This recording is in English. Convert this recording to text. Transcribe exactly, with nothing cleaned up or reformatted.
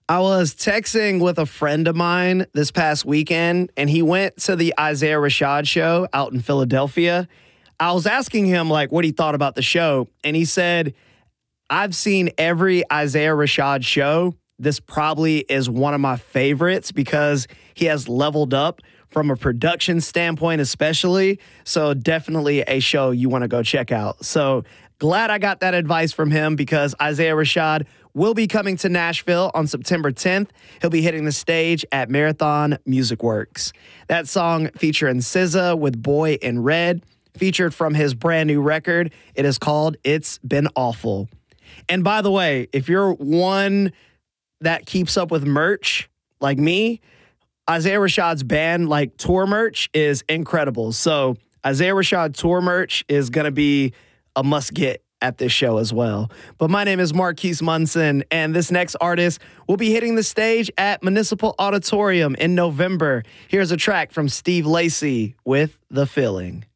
I was texting with a friend of mine this past weekend, and he went to the Isaiah Rashad show out in Philadelphia. I was asking him, like, what he thought about the show, and he said, I've seen every Isaiah Rashad show. This probably is one of my favorites because he has leveled up from a production standpoint especially. So definitely a show you want to go check out. So glad I got that advice from him because Isaiah Rashad will be coming to Nashville on September tenth. He'll be hitting the stage at Marathon Music Works. That song featuring S Z A with Boy in Red, featured from his brand new record. It is called It's Been Awful. And by the way, if you're one that keeps up with merch like me, Isaiah Rashad's band like tour merch is incredible. So Isaiah Rashad tour merch is going to be a must get at this show as well. But my name is Marquise Munson, and this next artist will be hitting the stage at Municipal Auditorium in November. Here's a track from Steve Lacy with The Feeling.